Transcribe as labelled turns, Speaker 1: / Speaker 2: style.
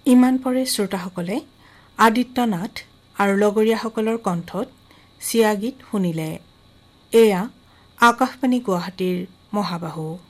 Speaker 1: ইমান পৰে শ্ৰোতাসকলে আদিত্য নাথ আৰু লগৰীয়াসকলৰ কণ্ঠত চিয়া গীত শুনিলে। এয়া আকাশবাণী গুৱাহাটীৰ মহাবাহু।